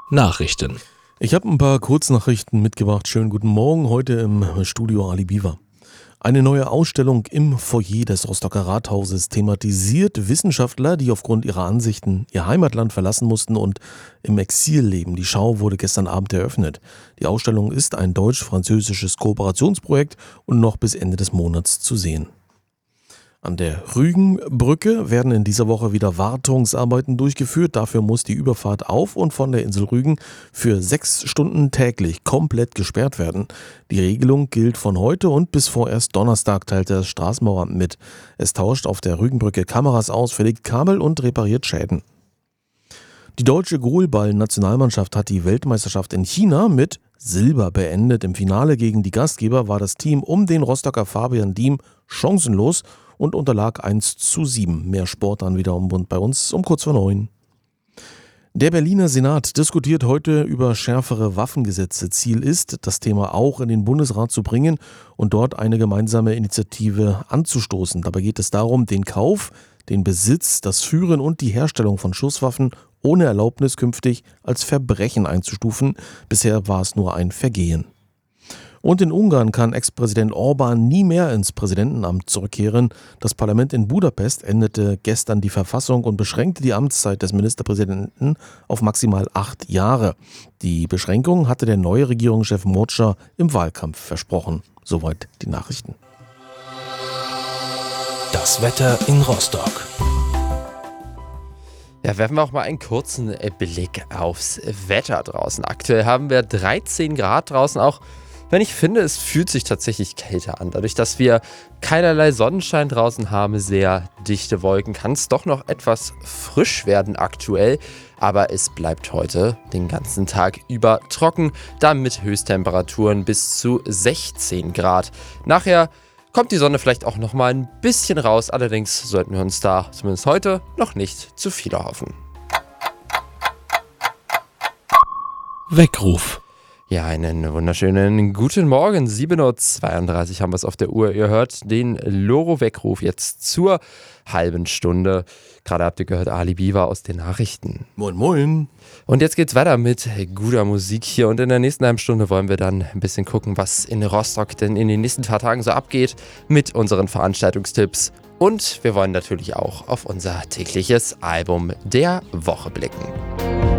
Nachrichten. Ich habe ein paar Kurznachrichten mitgebracht. Schönen guten Morgen, heute im Studio Ali Biwa. Eine neue Ausstellung im Foyer des Rostocker Rathauses thematisiert Wissenschaftler, die aufgrund ihrer Ansichten ihr Heimatland verlassen mussten und im Exil leben. Die Schau wurde gestern Abend eröffnet. Die Ausstellung ist ein deutsch-französisches Kooperationsprojekt und noch bis Ende des Monats zu sehen. An der Rügenbrücke werden in dieser Woche wieder Wartungsarbeiten durchgeführt. Dafür muss die Überfahrt auf und von der Insel Rügen für 6 Stunden täglich komplett gesperrt werden. Die Regelung gilt von heute und bis vorerst Donnerstag, teilte das Straßenbauamt mit. Es tauscht auf der Rügenbrücke Kameras aus, verlegt Kabel und repariert Schäden. Die deutsche Goalball-Nationalmannschaft hat die Weltmeisterschaft in China mit Silber beendet. Im Finale gegen die Gastgeber war das Team um den Rostocker Fabian Diem chancenlos und unterlag 1:7. Mehr Sport dann wiederum bei uns um kurz vor 9. Der Berliner Senat diskutiert heute über schärfere Waffengesetze. Ziel ist, das Thema auch in den Bundesrat zu bringen und dort eine gemeinsame Initiative anzustoßen. Dabei geht es darum, den Kauf, den Besitz, das Führen und die Herstellung von Schusswaffen ohne Erlaubnis künftig als Verbrechen einzustufen. Bisher war es nur ein Vergehen. Und in Ungarn kann Ex-Präsident Orbán nie mehr ins Präsidentenamt zurückkehren. Das Parlament in Budapest änderte gestern die Verfassung und beschränkte die Amtszeit des Ministerpräsidenten auf maximal 8 Jahre. Die Beschränkung hatte der neue Regierungschef Mocsa im Wahlkampf versprochen. Soweit die Nachrichten. Das Wetter in Rostock. Ja, werfen wir auch mal einen kurzen Blick aufs Wetter draußen. Aktuell haben wir 13 Grad draußen, auch wenn ich finde, es fühlt sich tatsächlich kälter an. Dadurch, dass wir keinerlei Sonnenschein draußen haben, sehr dichte Wolken, kann es doch noch etwas frisch werden aktuell. Aber es bleibt heute den ganzen Tag über trocken, dann mit Höchsttemperaturen bis zu 16 Grad. Nachher kommt die Sonne vielleicht auch noch mal ein bisschen raus. Allerdings sollten wir uns da zumindest heute noch nicht zu viel erhoffen. Weckruf. Ja, einen wunderschönen guten Morgen. 7:32 Uhr haben wir es auf der Uhr. Ihr hört den Loro-Weckruf jetzt zur halben Stunde. Gerade habt ihr gehört Ali Biwa aus den Nachrichten. Moin, moin. Und jetzt geht's weiter mit guter Musik hier. Und in der nächsten halben Stunde wollen wir dann ein bisschen gucken, was in Rostock denn in den nächsten paar Tagen so abgeht mit unseren Veranstaltungstipps. Und wir wollen natürlich auch auf unser tägliches Album der Woche blicken.